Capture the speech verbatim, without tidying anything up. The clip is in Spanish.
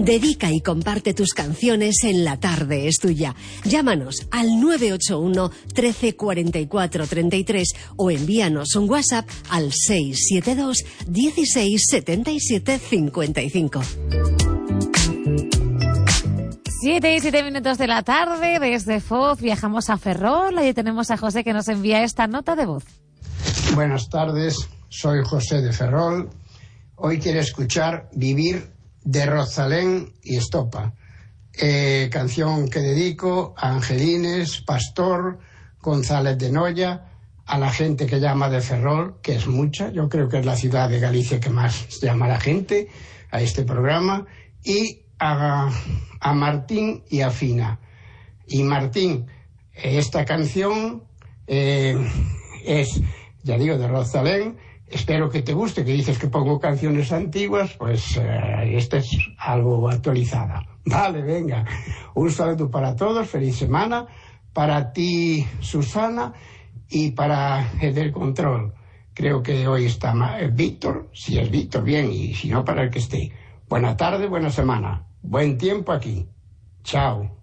Dedica y comparte tus canciones en La Tarde es Tuya. Llámanos al nueve ocho uno, trece, cuarenta y cuatro, treinta y tres o envíanos un WhatsApp al seis siete dos, dieciséis, setenta y siete, cincuenta y cinco. Siete y siete minutos de la tarde, desde Foz viajamos a Ferrol. Allí tenemos a José que nos envía esta nota de voz. Buenas tardes, soy José de Ferrol. Hoy quiero escuchar Vivir de Rosalén y Estopa, eh, canción que dedico a Angelines, Pastor, González de Noya, a la gente que llama de Ferrol, que es mucha, yo creo que es la ciudad de Galicia que más llama la gente a este programa, y a, a Martín y a Fina. Y Martín, esta canción eh, es, ya digo, de Rosalén. Espero que te guste, que dices que pongo canciones antiguas, pues eh, esta es algo actualizada. Vale, venga. Un saludo para todos, feliz semana. Para ti, Susana, y para el del control. Creo que hoy está Víctor, si es Víctor, bien, y si no, para el que esté. Buena tarde, buena semana. Buen tiempo aquí. Chao.